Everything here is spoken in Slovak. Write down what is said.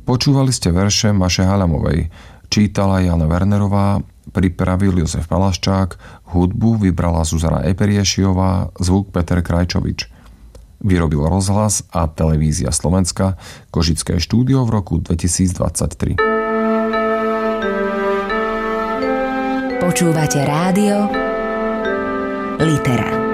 Počúvali ste verše Maše Halamovej, čítala Jana Wernerová, pripravil Jozef Palaščák, hudbu vybrala Zuzana Eperiešiová, zvuk Peter Krajčovič. Vyrobil Rozhlas a Televízia Slovenska, Košické štúdio v roku 2023. Počúvate rádio Litera.